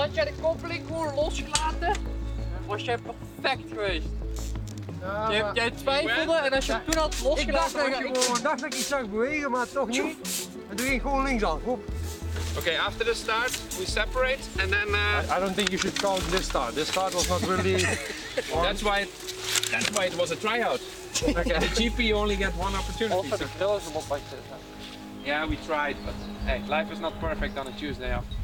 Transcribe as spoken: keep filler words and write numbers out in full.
had jij de koppeling gewoon losgelaten, was jij perfect geweest. Ja, jij, maar... jij twijfelde en als je hem toen had Ik dacht, losgelaten, dat dan ik, ga ik... gewoon, dacht dat ik iets zag bewegen, maar toch niet. En toen ging ik gewoon linksaf. Hop. Okay, after the start, we separate and then... Uh, I, I don't think you should count this start. This start was not really... that's why it, that's why it was a tryout. Okay. The G P only get one opportunity. Also So. de grillen is hem op wat je Yeah, we tried, but hey, life is not perfect on a Tuesday off.